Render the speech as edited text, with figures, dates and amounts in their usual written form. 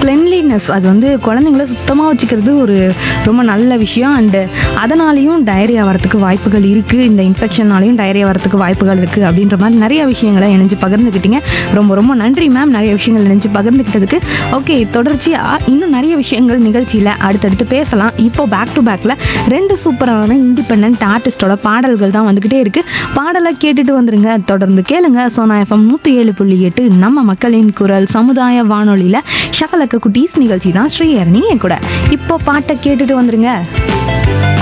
Cleanliness அது வந்து குழந்தைங்கள சுத்தமாக வச்சுக்கிறது ஒரு ரொம்ப நல்ல விஷயம். அண்டு அதனாலேயும் டயரியா வரத்துக்கு வாய்ப்புகள் இருக்குது, இந்த இன்ஃபெக்ஷனாலையும் டயரியா வரத்துக்கு வாய்ப்புகள் இருக்குது அப்படின்ற மாதிரி நிறைய விஷயங்களை இணைஞ்சு பகிர்ந்துக்கிட்டீங்க. ரொம்ப ரொம்ப நன்றி மேம், நிறைய விஷயங்கள் நினைச்சு பகிர்ந்துக்கிட்டதுக்கு. ஓகே, தொடர்ச்சியாக இன்னும் நிறைய விஷயங்கள் நிகழ்ச்சியில் அடுத்தடுத்து பேசலாம். இப்போ பேக் டு பேக்கில் 2 சூப்பரான இண்டிபெண்ட் ஆர்டிஸ்டோட பாடல்கள் தான் வந்துக்கிட்டே இருக்குது. பாடலை கேட்டுட்டு வந்துருங்க, தொடர்ந்து கேளுங்க. சோனா எஃப்எம் 107.8 நம்ம மக்களின் குரல் சமுதாய வானொலியில் ஷகலக்க குட்டீஸ் நிகழ்ச்சி தான். ஸ்ரீஹரணி என் கூட இப்போ பாட்டை கேட்டுட்டு வந்துருங்க.